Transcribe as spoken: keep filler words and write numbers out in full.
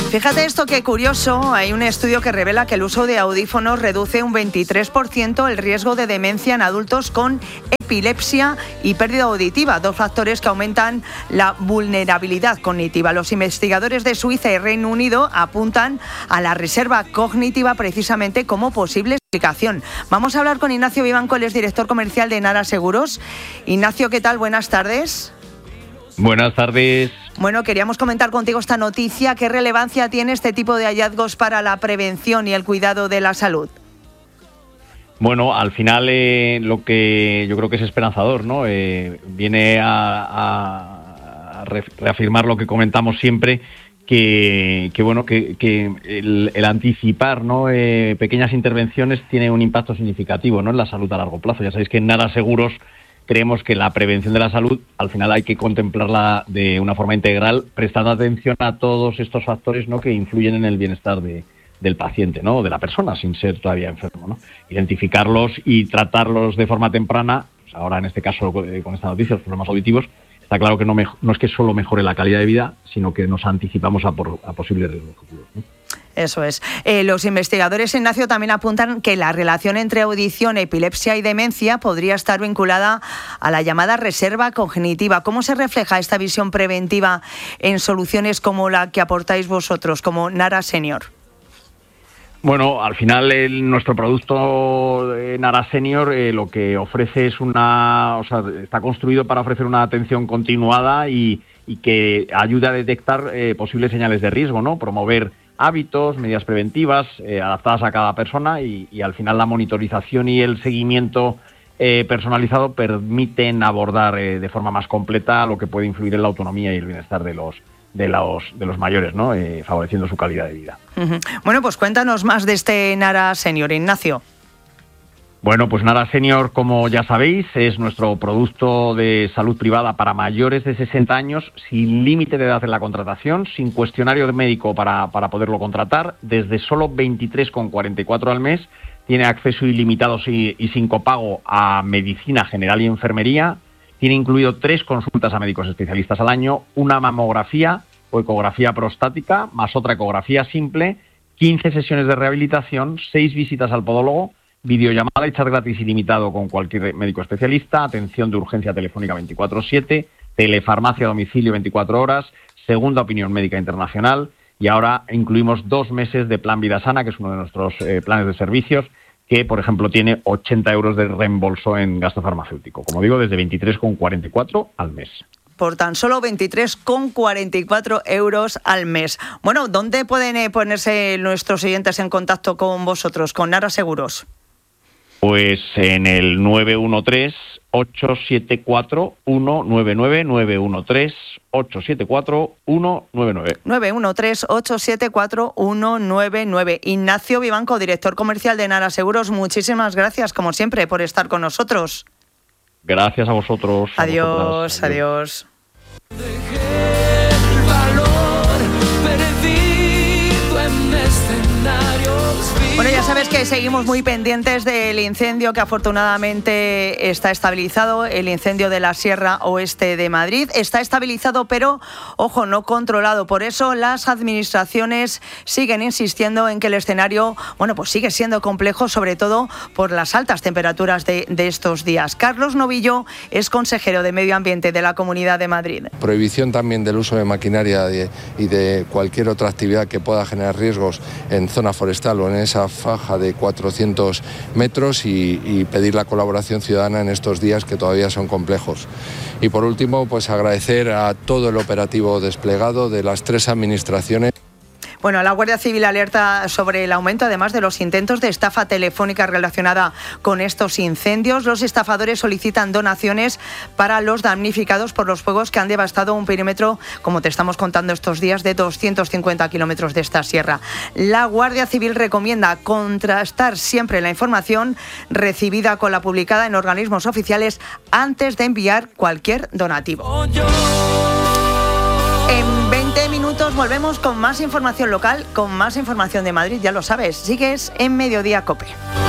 Fíjate esto qué curioso, hay un estudio que revela que el uso de audífonos reduce un veintitrés por ciento el riesgo de demencia en adultos con epilepsia y pérdida auditiva, dos factores que aumentan la vulnerabilidad cognitiva. Los investigadores de Suiza y Reino Unido apuntan a la reserva cognitiva precisamente como posible explicación. Vamos a hablar con Ignacio Vivanco, él es director comercial de Nara Seguros. Ignacio, ¿qué tal? Buenas tardes. Buenas tardes. Bueno, queríamos comentar contigo esta noticia. ¿Qué relevancia tiene este tipo de hallazgos para la prevención y el cuidado de la salud? Bueno, al final eh, lo que yo creo que es esperanzador, ¿no? Eh, viene a, a, a reafirmar lo que comentamos siempre, que, que bueno, que, que el, el anticipar, ¿no? Eh, pequeñas intervenciones tiene un impacto significativo, ¿no? En la salud a largo plazo. Ya sabéis que en Nara Seguros creemos que la prevención de la salud, al final hay que contemplarla de una forma integral, prestando atención a todos estos factores, ¿no? Que influyen en el bienestar de, del paciente, ¿no? De la persona, sin ser todavía enfermo, ¿no? Identificarlos y tratarlos de forma temprana, pues ahora en este caso con esta noticia, los problemas auditivos, está claro que no, me, no es que solo mejore la calidad de vida, sino que nos anticipamos a, por, a posibles riesgos futuros, ¿no? Eso es. Eh, los investigadores, Ignacio, también apuntan que la relación entre audición, epilepsia y demencia podría estar vinculada a la llamada reserva cognitiva. ¿Cómo se refleja esta visión preventiva en soluciones como la que aportáis vosotros, como Nara Senior? Bueno, al final el, nuestro producto de Nara Senior eh, lo que ofrece es una, o sea, está construido para ofrecer una atención continuada y, y que ayude a detectar eh, posibles señales de riesgo, ¿no? Promover hábitos, medidas preventivas eh, adaptadas a cada persona y, y al final la monitorización y el seguimiento eh, personalizado permiten abordar eh, de forma más completa lo que puede influir en la autonomía y el bienestar de los de los de los mayores, ¿no? Eh, favoreciendo su calidad de vida. Uh-huh. Bueno, pues cuéntanos más de este Nara Senior, Ignacio. Bueno, pues Nara Senior, como ya sabéis, es nuestro producto de salud privada para mayores de sesenta años, sin límite de edad en la contratación, sin cuestionario de médico para, para poderlo contratar, desde solo veintitrés con cuarenta y cuatro al mes, tiene acceso ilimitado y, y sin copago a medicina general y enfermería, tiene incluido tres consultas a médicos especialistas al año, una mamografía o ecografía prostática, más otra ecografía simple, quince sesiones de rehabilitación, seis visitas al podólogo, videollamada y chat gratis ilimitado con cualquier médico especialista, atención de urgencia telefónica veinticuatro siete, telefarmacia a domicilio veinticuatro horas, segunda opinión médica internacional y ahora incluimos dos meses de Plan Vida Sana, que es uno de nuestros eh, planes de servicios, que por ejemplo tiene ochenta euros de reembolso en gasto farmacéutico. Como digo, desde veintitrés con cuarenta y cuatro al mes. Por tan solo veintitrés con cuarenta y cuatro euros al mes. Bueno, ¿dónde pueden eh, ponerse nuestros oyentes en contacto con vosotros, con Nara Seguros? Pues en el nueve uno tres, ocho siete cuatro, uno nueve nueve, nueve uno tres, ocho siete cuatro, uno nueve nueve. nueve uno tres, ocho siete cuatro, uno nueve nueve. Ignacio Vivanco, director comercial de Nara Seguros, muchísimas gracias, como siempre, por estar con nosotros. Gracias a vosotros. Adiós, a vosotras. adiós. Bueno, ya sabes que seguimos muy pendientes del incendio que afortunadamente está estabilizado, el incendio de la Sierra Oeste de Madrid. Está estabilizado, pero, ojo, no controlado. Por eso las administraciones siguen insistiendo en que el escenario, bueno, pues sigue siendo complejo, sobre todo por las altas temperaturas de, de estos días. Carlos Novillo es consejero de Medio Ambiente de la Comunidad de Madrid. Prohibición también del uso de maquinaria de, y de cualquier otra actividad que pueda generar riesgos en zona forestal o en esa faja de cuatrocientos metros y, y pedir la colaboración ciudadana en estos días que todavía son complejos. Y por último, pues agradecer a todo el operativo desplegado de las tres administraciones. Bueno, la Guardia Civil alerta sobre el aumento, además de los intentos de estafa telefónica relacionada con estos incendios. Los estafadores solicitan donaciones para los damnificados por los fuegos que han devastado un perímetro, como te estamos contando estos días, de doscientos cincuenta kilómetros de esta sierra. La Guardia Civil recomienda contrastar siempre la información recibida con la publicada en organismos oficiales antes de enviar cualquier donativo. En veinte minutos volvemos con más información local, con más información de Madrid, ya lo sabes. Sigues en Mediodía COPE.